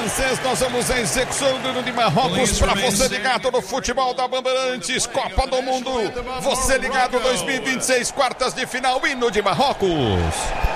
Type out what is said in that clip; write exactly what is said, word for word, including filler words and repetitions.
francês, nós vamos à execução do hino de Marrocos para você ligado no futebol da Bandeirantes, Copa do Mundo. Você ligado dois mil e vinte e seis, quartas de final, hino de Marrocos.